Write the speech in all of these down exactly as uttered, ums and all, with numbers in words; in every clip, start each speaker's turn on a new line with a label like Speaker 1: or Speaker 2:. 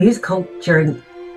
Speaker 1: musical journey?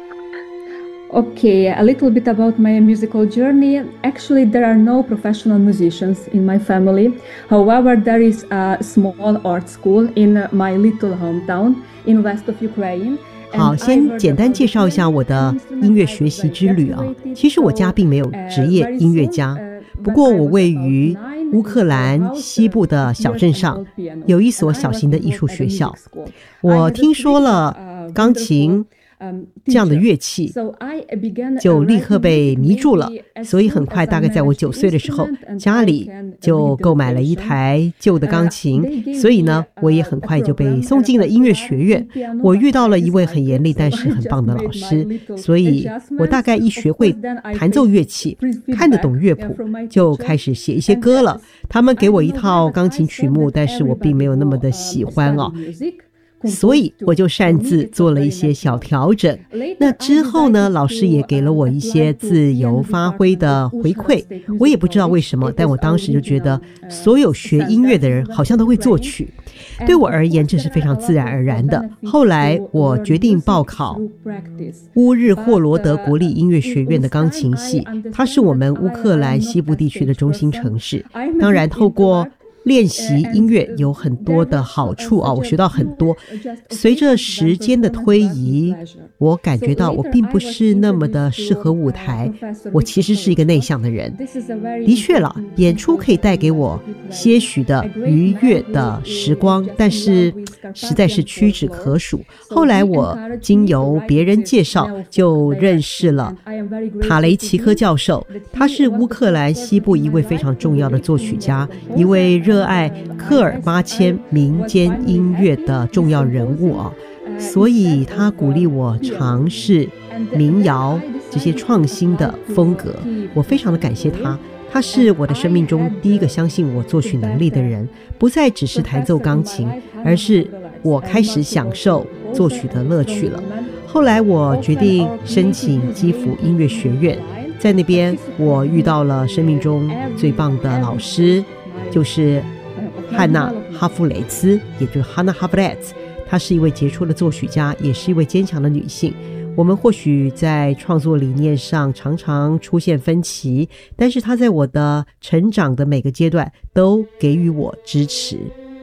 Speaker 2: Okay, a little bit about my musical journey. Actually, there are no professional musicians in my family. However, there is a small art school in my little hometown in west of Ukraine.
Speaker 3: 好，先简单介绍一下我的音乐学习之旅啊。其实我家并没有职业音乐家，不过我位于乌克兰西部的小镇上，有一所小型的艺术学校。我听说了钢琴这样的乐器，就立刻被迷住了，所以很快，大概在我九岁的时候，家里就购买了一台旧的钢琴，所以呢，我也很快就被送进了音乐学院。我遇到了一位很严厉但是很棒的老师，所以我大概一学会弹奏乐器，看得懂乐谱，就开始写一些歌了。他们给我一套钢琴曲目，但是我并没有那么的喜欢哦。所以我就擅自做了一些小调整。那之后呢，老师也给了我一些自由发挥的回馈。我也不知道为什么，但我当时就觉得所有学音乐的人好像都会作曲，对我而言这是非常自然而然的。后来我决定报考乌日霍罗德国立音乐学院的钢琴系，它是我们乌克兰西部地区的中心城市。当然透过练习音乐有很多的好处啊，我学到很多。随着时间的推移，我感觉到我并不是那么的适合舞台，我其实是一个内向的人。的确了，演出可以带给我些许的愉悦的时光，但是实在是屈指可数。后来我经由别人介绍，就认识了塔雷齐科教授，他是乌克兰西部一位非常重要的作曲家，一位热爱科尔巴阡民间音乐的重要人物啊，所以他鼓励我尝试民谣这些创新的风格，我非常的感谢他。他是我的生命中第一个相信我作曲能力的人，不再只是弹奏钢琴，而是我开始享受作曲的乐趣了。后来我决定申请基辅音乐学院，在那边我遇到了生命中最棒的老师，就是汉娜哈夫雷兹，也就是 Hanna Havlets。 她是一位杰出的作曲家，也是一位坚强的女性。我们或许在创作理念上常常出现分歧，但是她在我的成长的每个阶段都给予我支持。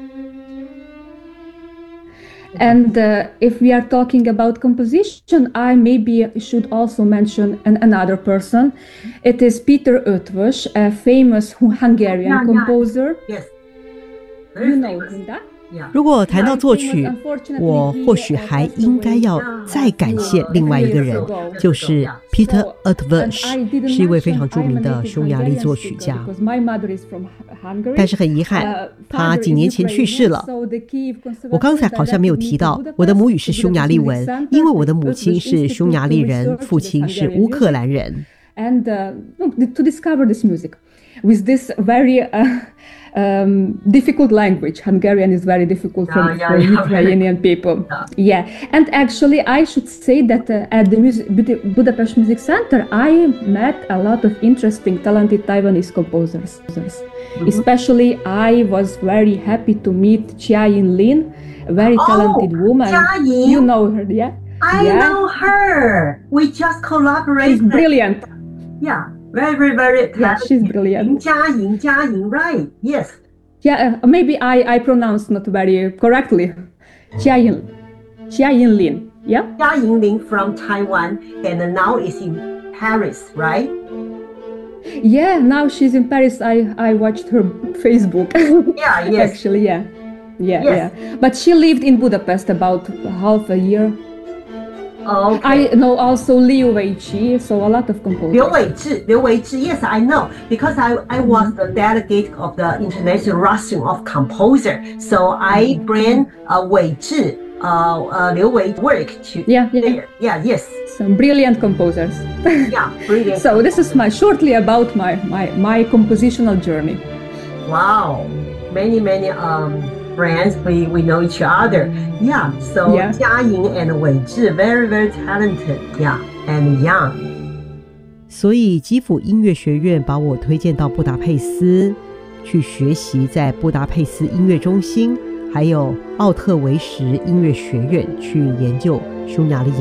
Speaker 2: And uh, if we are talking about composition, I maybe should also mention an, another person. It is Peter Ötvös, a famous Hungarian yeah, composer.
Speaker 1: Yes.
Speaker 2: You know him, that?
Speaker 3: 如果谈到作曲，我或许还应该要再感谢另外一个人，就是 Peter Ötvös， 是一位非常著名的匈牙利作曲家。但是很遗憾，他几年前去世了。我刚才好像没有提到，我的母语是匈牙利文，因为我的母亲是匈牙利人，父亲是乌克兰人。
Speaker 2: And uh, to discover this music with this very uh, um, difficult language. Hungarian is very difficult yeah, for, yeah, for yeah, Ukrainian people. Yeah. yeah, and actually I should say that uh, at the music, Budapest Music Center I met a lot of interesting, talented Taiwanese composers. Mm-hmm. Especially I was very happy to meet Chia Yin Lin, a very oh, talented woman.
Speaker 1: Chia Yin.
Speaker 2: You know her, yeah?
Speaker 1: I
Speaker 2: yeah.
Speaker 1: know her. We just collaborated.
Speaker 2: She's brilliant.
Speaker 1: Yeah, very, very, very talented.
Speaker 2: Yeah, she's brilliant.
Speaker 1: Jia Yin, Jia Yin, right? Yes.
Speaker 2: Yeah, uh, maybe I, I pronounced not very correctly. Chia Yin, Chia Yin Lin, yeah?
Speaker 1: Chia Yin Lin from Taiwan, and now is in Paris, right?
Speaker 2: Yeah, now she's in Paris. I, I watched her Facebook.
Speaker 1: Yeah, yes.
Speaker 2: Actually, yeah. Yeah,
Speaker 1: yes.
Speaker 2: yeah. But she lived in Budapest about half a year.
Speaker 1: Oh, okay.
Speaker 2: I know also Liu Weiqi, so a lot of composers.
Speaker 1: Liu Weizhi, Liu Weizhi, yes, I know, because I, I was the delegate of the International Russian of Composer, so I bring uh, Weizhi, uh, uh, Liu Wei's work to
Speaker 2: yeah, yeah.
Speaker 1: there. Yeah, yes.
Speaker 2: Some brilliant composers.
Speaker 1: Yeah, brilliant.
Speaker 2: So this is my shortly about my, my, my compositional journey.
Speaker 1: Wow, many, many um. friends, we, we know each other. Yeah, so yeah. Jia Yin and Weizhi, very, very talented. Yeah, and young.
Speaker 3: 所以基辅音乐学院把我推荐到布达佩斯去学习，在布达佩斯音乐中心还有奥特维什音乐学院去研究匈牙利